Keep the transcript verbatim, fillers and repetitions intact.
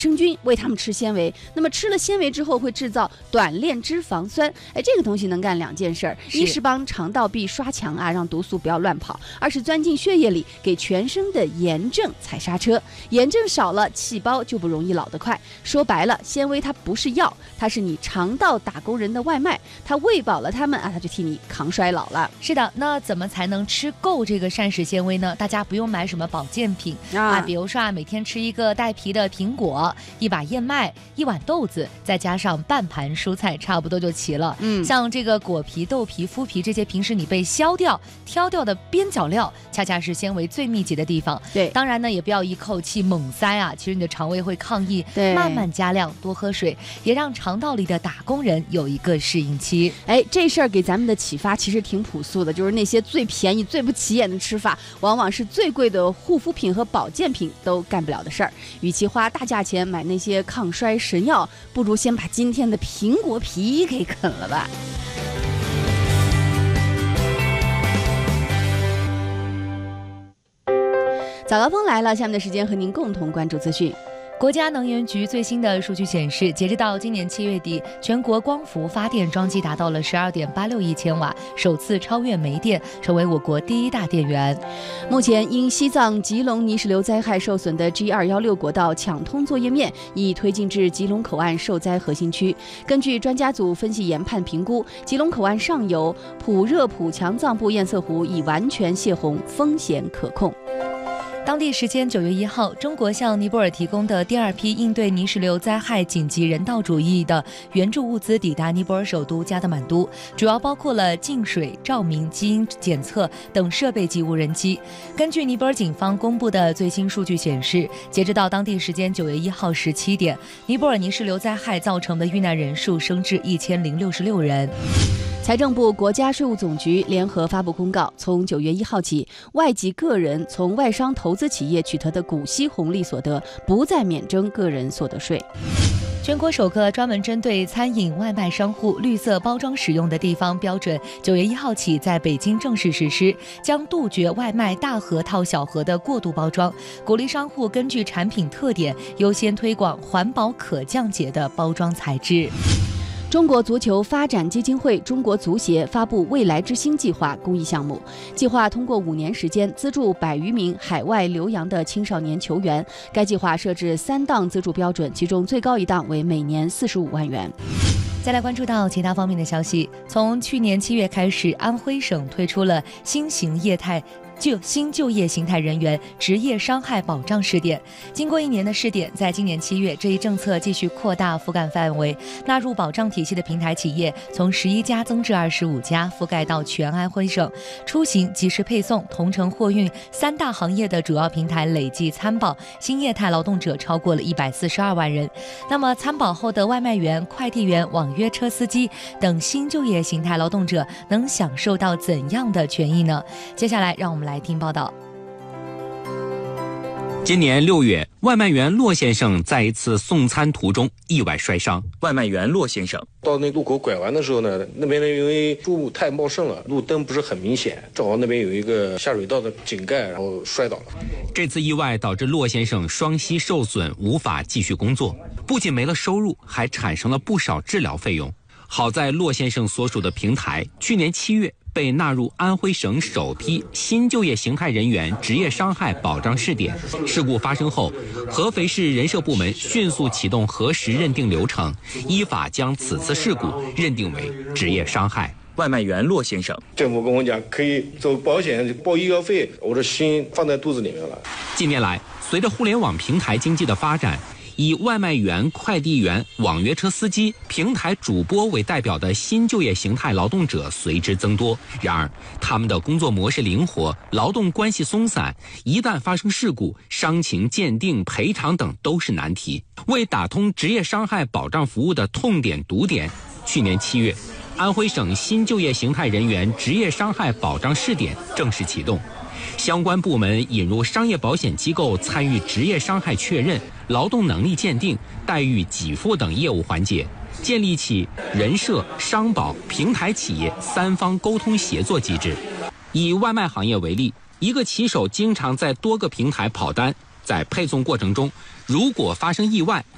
生菌喂它们吃纤维，那么吃了纤维之后会制造短链脂肪酸。哎，这个东西能干两件事儿：一是帮肠道壁刷墙啊，让毒素不要乱跑；二是钻进血液里，给全身的炎症踩刹车。炎症少了，细胞就不容易老得快。说白了，纤维它不是药，它是你肠道打工人的外卖，它喂饱了它们啊，它就替你抗衰老了。 是的，那怎么才能吃够这个膳食纤维呢？大家不用买什么保健品 啊, 啊，比如说啊，每天吃一个带皮的苹果，一把燕麦，一碗豆子，再加上半盘蔬菜，差不多就齐了。嗯，像这个果皮、豆皮、麸皮这些平时你被削掉、挑掉的边角料，恰恰是纤维最密集的地方。 对， 当然呢，也不要一口气猛塞啊，其实你的肠胃会抗议。 对， 慢慢加量，多喝水，也让肠道里的打工人有一个适应期。 哎，这事儿给咱们的启发其实挺朴素的，就是那些最便宜、最不起眼的吃法，往往是最贵的护肤品和保健品都干不了的事儿。与其花大价钱买那些抗衰神药，不如先把今天的苹果皮给啃了吧。早高峰来了，下面的时间和您共同关注资讯。 国家能源局最新的数据显示，截止到今年七月底，全国光伏发电装机达到了 十二点八六亿千瓦，首次超越煤电，成为我国第一大电源。 目前因西藏吉隆泥石流灾害受损的 G 二一六国道抢通作业面已推进至吉隆口岸受灾核心区。根据专家组分析研判评估，吉隆口岸上游普热普强藏布堰塞湖已完全泄洪，风险可控。 当地时间九月一号，中国向尼泊尔提供的第二批应对泥石流灾害紧急人道主义的援助物资抵达尼泊尔首都加德满都，主要包括了净水、照明、基因检测等设备及无人机。根据尼泊尔警方公布的最新数据显示，截止到当地时间九月一号十七点，尼泊尔泥石流灾害造成的遇难人数升至一千零六十六人。 财政部、国家税务总局联合发布公告，从九月一号起，外籍个人从外商投资企业取得的股息红利所得，不再免征个人所得税。 全国首个专门针对餐饮外卖商户绿色包装使用的地方标准，九月一号起在北京正式实施，将杜绝外卖大盒套小盒的过度包装，鼓励商户根据产品特点优先推广环保可降解的包装材质。 中国足球发展基金会中国足协发布未来之星计划公益项目，计划通过五年时间资助百余名海外留洋的青少年球员。该计划设置三档资助标准，其中最高一档为每年四十五万元。 再来关注到其他方面的消息，从去年七月开始，安徽省推出了新型业态就新就业形态人员职业伤害保障试点。经过一年的试点，在今年七月，这一政策继续扩大覆盖范围，纳入保障体系的平台企业从十一家增至二十五家，覆盖到全安徽省。出行、即时配送、同城货运三大行业的主要平台累计参保新业态劳动者超过了一百四十二万人。那么参保后的外卖员、快递员、网约车司机等新就业形态劳动者能享受到怎样的权益呢？接下来让我们来来听报道。 今年六月，外卖员骆先生在一次送餐途中意外摔伤。外卖员骆先生到那路口拐弯的时候呢，那边呢因为树太茂盛了，路灯不是很明显，正好那边有一个下水道的井盖，然后摔倒了。 这次意外导致骆先生双膝受损，无法继续工作，不仅没了收入，还产生了不少治疗费用。好在骆先生所属的平台去年七月被纳入安徽省首批新就业形态人员职业伤害保障试点。事故发生后，合肥市人社部门迅速启动核实认定流程，依法将此次事故认定为职业伤害。外卖员骆先生， 政府跟我讲可以走保险报医疗费，我的心放在肚子里面了。 近年来，随着互联网平台经济的发展，以外卖员、快递员、网约车司机、平台主播为代表的新就业形态劳动者随之增多。然而，他们的工作模式灵活，劳动关系松散，一旦发生事故，伤情鉴定、赔偿等都是难题。为打通职业伤害保障服务的痛点堵点，去年七月，安徽省新就业形态人员职业伤害保障试点正式启动。相关部门引入商业保险机构参与职业伤害确认、劳动能力鉴定、待遇给付等业务环节，建立起人社、商保、平台企业三方沟通协作机制。以外卖行业为例，一个骑手经常在多个平台跑单，在配送过程中，如果发生意外，